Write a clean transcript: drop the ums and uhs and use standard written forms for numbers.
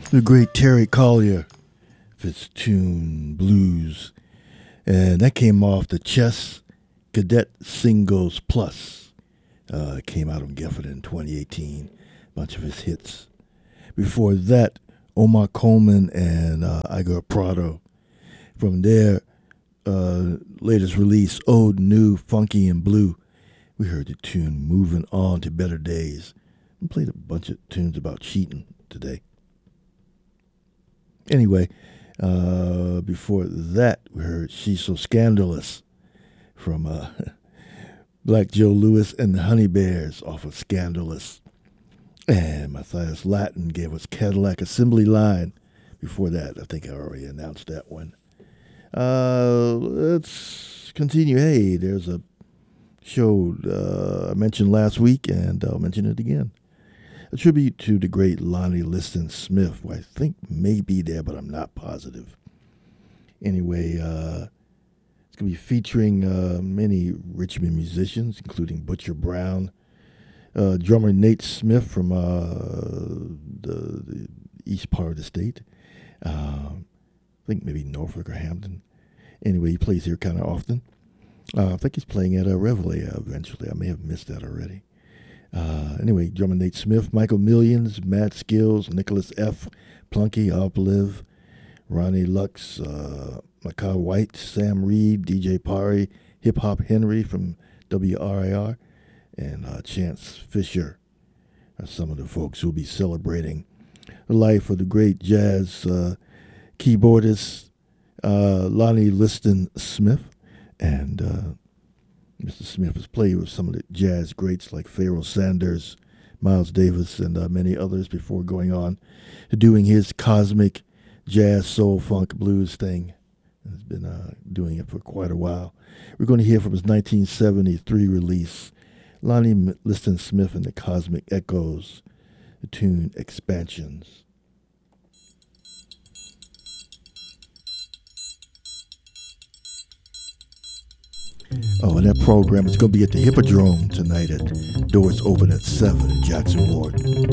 The great Terry Collier, Fitztune Blues. And that came off the Chess Cadet Singles Plus. It came out on Geffen in 2018. Bunch of his hits. Before that, Omar Coleman and Igor Prado. From their latest release, Old New Funky and Blue, we heard the tune Moving On to Better Days. We played a bunch of tunes about cheating today. Anyway, before that, we heard She's So Scandalous from Black Joe Lewis and the Honey Bears off of Scandalous. And Matthias Latin gave us Cadillac Assembly Line. Before that, I think I already announced that one. Let's continue. Hey, there's a show I mentioned last week, and I'll mention it again. A tribute to the great Lonnie Liston Smith, who I think may be there, but I'm not positive. Anyway, it's going to be featuring many Richmond musicians, including Butcher Brown, drummer Nate Smith from the east part of the state. I think maybe Norfolk or Hampton. Anyway, he plays here kind of often. I think he's playing at Reveille eventually. I may have missed that already. Anyway, drummer Nate Smith, Michael Millions, Matt Skills, Nicholas F., Plunky, Uplive, Ronnie Lux, Makai White, Sam Reed, DJ Pari, Hip Hop Henry from WRIR, and Chance Fisher are some of the folks who will be celebrating the life of the great jazz keyboardist Lonnie Liston Smith. And Mr. Smith has played with some of the jazz greats like Pharoah Sanders, Miles Davis, and many others before going on to doing his cosmic jazz, soul, funk, blues thing. He's been doing it for quite a while. We're going to hear from his 1973 release, Lonnie Liston Smith and the Cosmic Echoes, the tune Expansions. Oh, and that program is going to be at the Hippodrome tonight. Doors open at 7 in Jackson Ward.